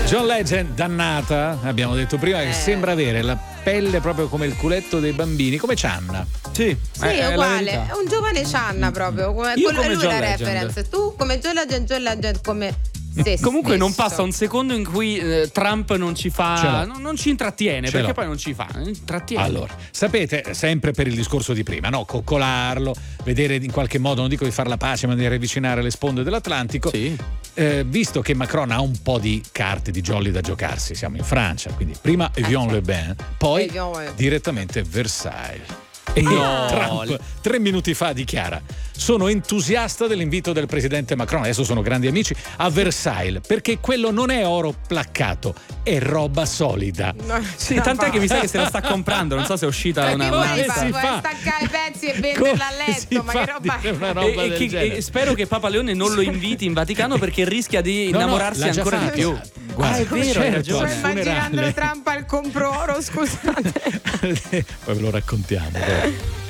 John Legend, dannata, abbiamo detto prima, che sembra avere la pelle proprio come il culetto dei bambini, come Cianna. Sì, è uguale, è un giovane Cianna proprio, come Io quello, come è lui John la Legend. reference. Tu come John Legend come se Comunque non stesso. passa un secondo in cui Trump non ci Ce fa, l'ho. non ci intrattiene, Ce perché l'ho. poi non ci fa, intrattiene. Allora, sapete, sempre per il discorso di prima, no? Coccolarlo, vedere in qualche modo, non dico di fare la pace, ma di riavvicinare le sponde dell'Atlantico. Sì. Visto che Macron ha un po' di carte di jolly da giocarsi, siamo in Francia, quindi prima Evian Le Bain, poi Evian. direttamente Versailles. E No. Trump 3 minuti fa dichiara: sono entusiasta dell'invito del presidente Macron, adesso sono grandi amici, a Versailles, perché quello non è oro placcato, è roba solida. Sì, tant'è che mi sa che se la sta comprando, non so se è uscita Perché una vuoi come fare? si Vuoi fa? staccare i pezzi e Come venderla a si letto? Ma fa che roba a dire una è? roba del genere? E spero che Papa Leone non lo inviti in Vaticano perché rischia di innamorarsi l'ha già ancora di fatto. più. Guarda, è vero, hai certo, ragione. al Sto immaginando funerale. Trump al compro oro, scusate. Poi ve lo raccontiamo. dai.